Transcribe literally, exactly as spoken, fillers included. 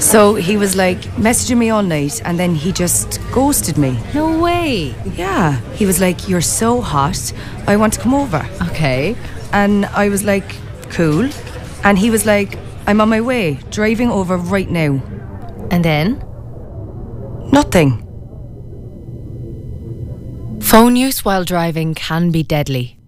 So he was like messaging me all night and then he just ghosted me. No way. Yeah. He was like, "You're so hot, I want to come over." Okay. And I was like, "Cool." And he was like, "I'm on my way, driving over right now." And then? Nothing. Phone use while driving can be deadly.